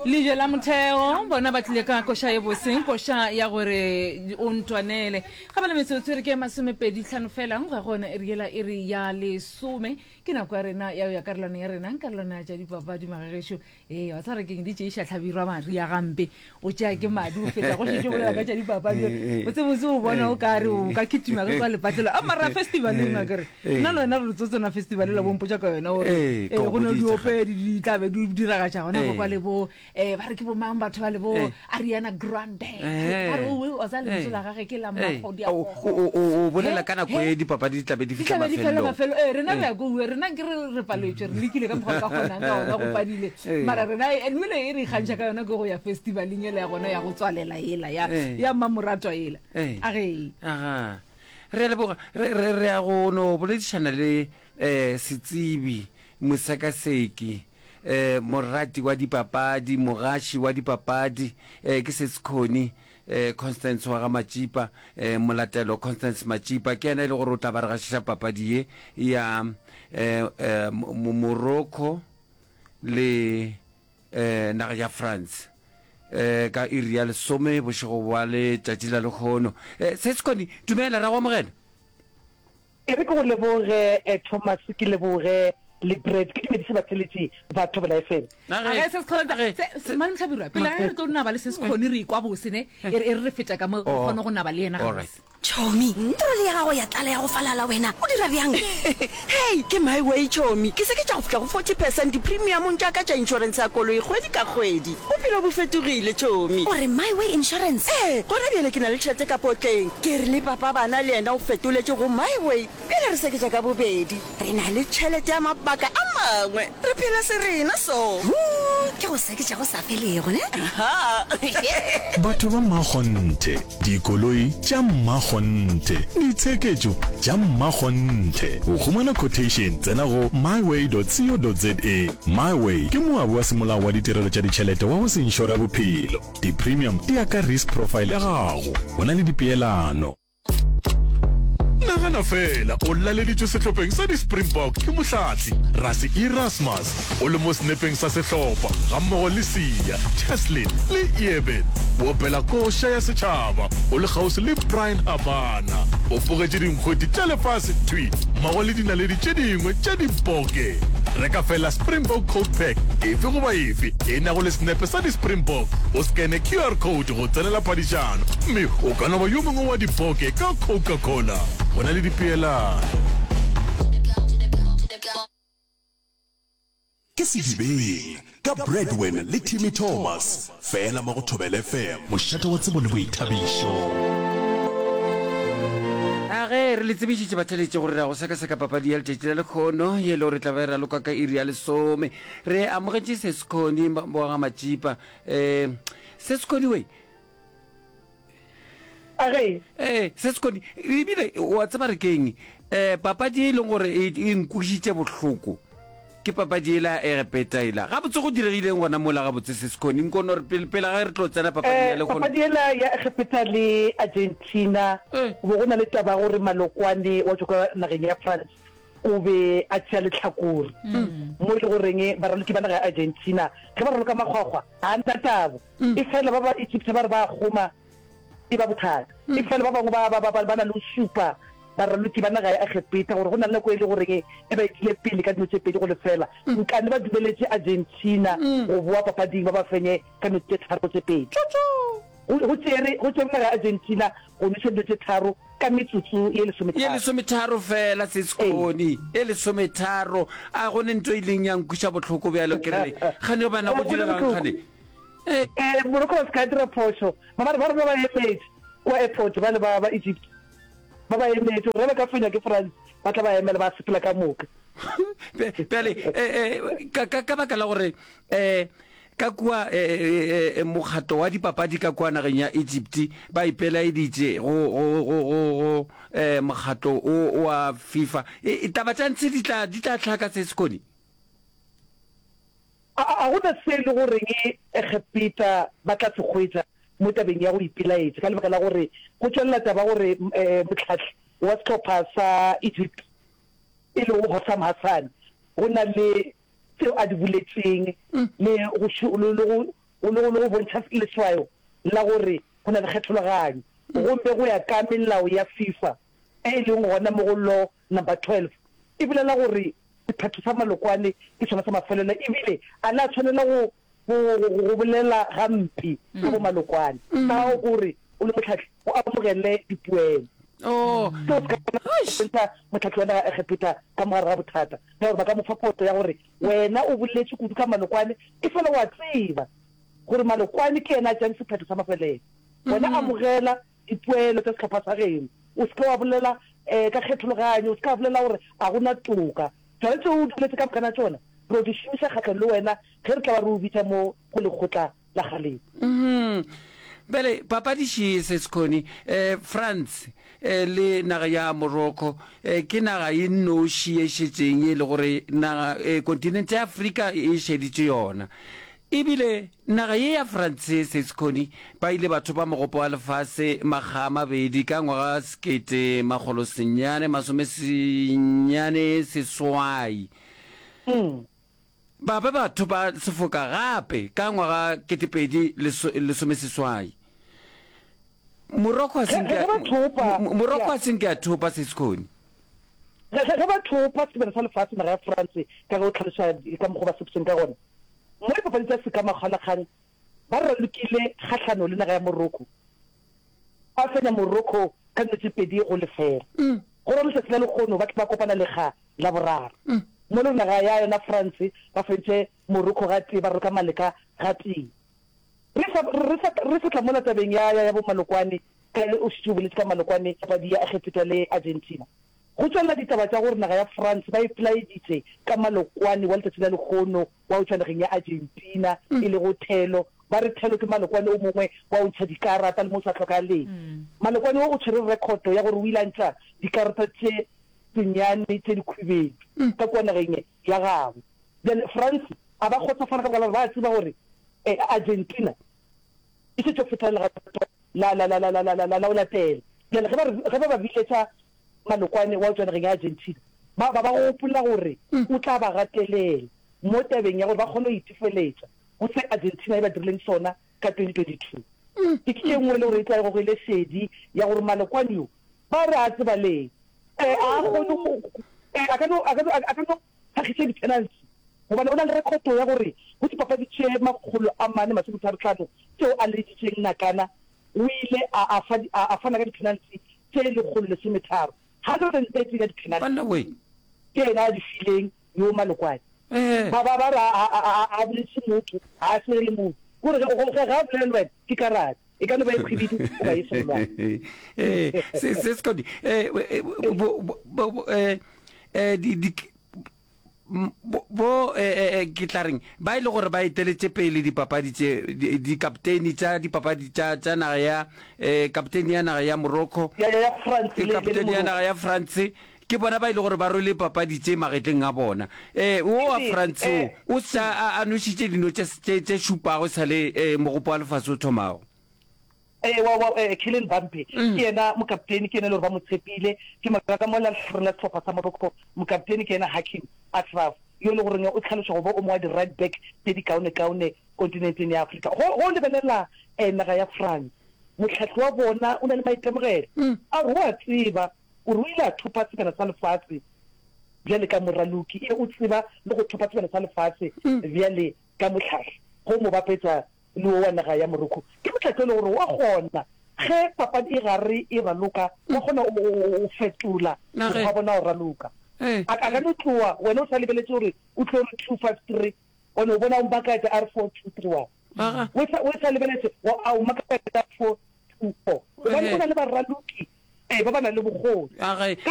Lijo la motheo bona ba tlile ka kosha e boseng kosha ya gore o ntwanele ga bana metsotso re ke masomepedi tlhano fela ga gona e riela e re ya lesome ke nako ya rena ya karolwana ya rena karolwana ja dipapadi magagesho wa tsara ke di tšeiša tlhabirwa mari ya gampe o tšea ke madi o feta go šetse bolela ka ja dipapadi o tsebotse o bona o ka re o ka kitima ka kwa lepatlelo a mara festival e ngwa kere nna lona re tsotsona festival la bompotša ka yona gore go na diopedi di tlabe di diragatša gona go kwa le bo ba re ke bo mang batho ba le bo Ariana Grande ba re o sa le motsola gage ke la magodi o bolela ka nako e dipapadi di tlabe di fihla mafelo rena re ya go rena ke re paletswe re lekile ka mokgwa ka gona ka ona go padile mara rena enwele e re kgantšha ka yona ke go ya festivaleng ele ya gona ya go tswalela ela ya mamoratwa ela age re leboga re ya go no boledišana le setsebi mosakaseki morati wa dipapadi mogaši wa dipapadi ke Setskoni Constance wa ga Machipa molatelo Constance Machipa ke ena e le gore o tla ba re gašiša papadi ye ya Morocco le naga ya France ka iri ya lesome bošego bwa le tšatši la lekgono Setskoni dumela ra go amogela e re ke go leboge Thomas ke leboge le bread ke medise batleletsi ba Thobela FM se se mane mhlabirwa pela re go nna ba le se Setskoni re kwa bosene e re feta ka mo gona go nna ba le yena ga Chomi ntro le ya go ya tlala ya go falala wena o dira bjang hey ke my way Chomi ke se ke tša go fika go 40% di premium ntša ka tša insurance ya koloi kgwedi ka kgwedi o phelo bo fetogile Chomi ore my way insurance gona bjale ke na le tšhelete ka potleng ke re le papa bana le yena o fetoletše go my way bjale re seketša ka bobedi re na le tšhelete ya mabaka a mangwe re phela se rena so ke go seketša go sa felego ne batho ba mmakgonthe dikoloi tša mmakgonthe ditsheketšo tša mmakgonthe o khumana quotation tsena go myway.co.za myway ke moabi wa semolao wa ditirelo tša ditšhelete wa go se inšora bophelo di-premium di ya ka risk profile ya gago go na le dipeelano nagana fela o laleditšwe sehlopheng sa di-Springbok ke mohlatsi Rasi Erasmus o le mo snepeng sa sehlopa ga mmogo le Sia Teslin le Eben o opela koša ya setšhaba o le kgausi le Brian Habana o fogetše dinkgwedi tša lefase twi mmogo le dinaledi tše dingwe tša dipoke reka fela Springbok code pack efe goba efe e nago le snepe sa di-Springbok o skene QR code go tsenela phadišano mme o ka noba yo mongwe wa dipoke ka Coca-Cola go na le dipeelano ke sedibeng ka Breadwin le Timmy Thomas fela mo go Thobela FM mošate wa tsebo le boithabišo age re le tsebišitše batheletše gore ra go sekaseka papadi ya letšatši la lekgono ye le gore tla ba e raloka ka iri ya lesome re amogetše Setskoni boga Machipa Setskoni we Setskoni ebile wa tseba re keng papadi e e leng gore e nkušitše bohloko ke papadi ela e repeta ela ga botse go diregileng gona mola ga botse Setskoni nkono re pele ga re tlo tsena papadi ela ya repeta le Argentina bo go na le taba gore malokwane wa tšwa nageng ya France o be a tšea letlhakore mo le goreng ba raloki ba naga ya Argentina ge ba raloka makgwakgwa ga nta tabo e fela ba Egypt ba re ba goma e ba bothata e fela ba bangwe ba na le supa ba raloki ba naga ya repeta gore go na le nako e le goreng e ba ikile pele ka dilo tse pedi go le fela nkane ba dumeletse Argentina go boa papading ba ba fenye ka metse tharo tse pedi go tsere naga ya Argentina go ntsha dilo tse tharo ka metsotso ye lesometharo fela Setskoni e lesometharo a go ne ntho ileng ya nkuša botlhoko bjalo ke re gane bana go diregang gane Morocco ska dira phoso ba emetse kwa airport ba le ba Egypt ba emetse re ba ka fenya ke France ba tla ba emela ba sepela ka moka pele ka baka la gore ka kwa mokgato wa dipapadi ka kwa nageng ya Egypt ba ipelaeditše go mokgato wa FIFA taba tša ntse di tla tlhaka Setskoni a go na se le gore repeta ba tla se kgwetsa mo tabeng ya go ipelaetsa ka lebaka la gore go tswelela taba gore motlhatlhi wa setlhopha sa Egypt e le go Hossam Hassan go na le tseo a di buletseng le go o le go bontsha leswayo la gore go na le kgethologanyo gomme go ya ka melao ya FIFA e leng gona mo go law number 12 e bolela gore sephetho sa malokwane ke sona sa mafelelo ebile a la tshwanela go bolela gampi ka go malokwane ka gore o le motlhatlhi o amogele dipuelo motlhatlhi wa naga egepeta ka mogare ga bothata ka gore ba ka mofa poto ya gore wena o boletse kudu ka malokwane e fela wa tseba gore malokwane ke ena a jang sephetho sa mafelelo wena amogela dipuelo tsa setlhopha sa geno o seke wa bolela ka kgethologanyo o seke wa bolela gore a gona toka tshwanetse o duletse ka bokana tsona re di šomisa kgatlhang le wena ge re tla ba re o bitsa mo go lekgotla la galeng bele papadiši Seskhoni France le naga ya Morocco ke naga e nnoši e šetšeng e le gore naga kontinente ya Afrika e šeditše yona ebile naga ye ya France Seskhoni ba ile batho ba mogopo wa lefase magama mabedi ka ngwaga 1996 ba batho ba sefoka gape ka ngwaga 2016 Morocco a senke a thopa Seskhoni ge ba thopa sebele sa lefatshe naga ya France ka go tlhalosa ka mogo ba sepseng ka gona mo dipapadi tsa sekamagolakgang ba ralokile kgatlhano le naga ya Morocco ba fenya Morocco ka 2-0 go re letsatsi la lekgono batho ba kopana le ga la boraro mo le naga ya yona France ba fentse Morocco ga tse ba roka maleka ga tse re sa mola tabeng ya bo malokwane ka o shitubuletse ka malokwane ba di ya Egepeta le Argentina go tswela ditaba tsa gore naga ya France ba iplaeditse ka malokwane wa letsatsi la lekgono wa o tshwanegeng ya Argentina e le go thelo ba re thelo ke malokwane o mongwe wa o ntsha dikarata le mo sa tlhokaleng malokwane o tshwere record ya gore o ilantsa dikarata tse tsenyane tse dikhubedi ka kwa nageng ya gago then France a ba kgotsofala ka baka ba tseba gore Argentina e se tshofetela la tele le ge ba biletsa malokwane wa tswana re Argentina ba gopola gore o tla ba gatelela mo tabeng ya gore ba kgone go itifeletsa go se Argentina e ba dirileng sona ka 2022 ke ke ngwe le gore e tla go ile sedi ya gore malokwane yo ba re a tseba le a ka no tlhagise di-penalty gobane o na le rekoto ya gore go dipapadi tše 435 tseo a leditseng nakana o ile a fana ka di-penalty tse 113 130 ya di-penalty ke ena a di fileng yo malokwane ba ra a boletse motho a se le motho gore ga bolele wena ke karate e ka no ba e khwibidi o ba e selwa Seskhoni bo ke tla reng ba ile gore ba eteletse pele dipapadi tse di-kapteini tša dipapadi tša naga ya kapteini ya naga ya Morocco kapteini ya naga ya France ke bona ba ile gore ba rwele papadi tše magetleng a bona wo wa France o sa a nošitše dino tše šupago sa le mogopo wa lefase o thomago Kylian Mbappe ke ena mokapteni ke ena le gore ba mo tshepile ke makaka mo la hlorela setlhopha sa Morocco mokapteni ke ena Hakim Achraf yo le gore o tlhaloša go ba o mo wa di-right back tse di kaone kontinenteng ya Afrika go lebelela naga ya France motlhatlhi wa bona o na le maitemogelo a re wa tseba o re o ile a thopa sebana sa lefatshe bjale ka moraloki o tseba le go thopa sebana sa lefatshe bjale ka motlhatlhi go mo bapetsa le wa naga ya Morocco ke motlhatlhi le gore wa gona ge papadi e gare e raloka wa gona o fetola ga bona o raloka a ka no tloa wena o sa lebeletse gore o tlo 253 o ne o bona o mbakatsa R4231 o sa lebeletse o makatsa 424 ba le baraloki ba ba na le bogolo